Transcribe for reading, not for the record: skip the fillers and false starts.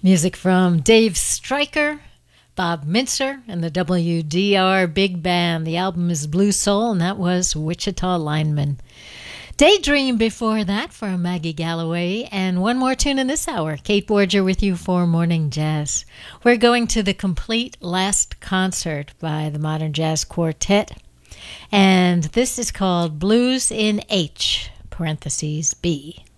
Music from Dave Stryker, Bob Mintzer, and the WDR Big Band. The album is Blue Soul, and that was Wichita Lineman. Daydream before that from Maggie Galloway, and one more tune in this hour. Kate Borger with you for Morning Jazz. We're going to the Complete Last Concert by the Modern Jazz Quartet, and this is called Blues in H, parentheses B.